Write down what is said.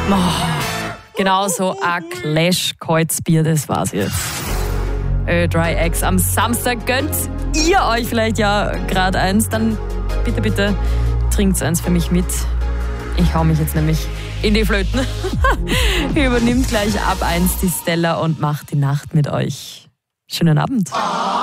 Genau so ein Clash-Kreuzbier, das war's jetzt. Dry Eggs am Samstag. Gönnt ihr euch vielleicht ja gerade eins, dann bitte trinkt eins für mich mit. Ich hau mich jetzt nämlich in die Flöten. Übernimmt gleich ab 1 die Stella und macht die Nacht mit euch. Schönen Abend.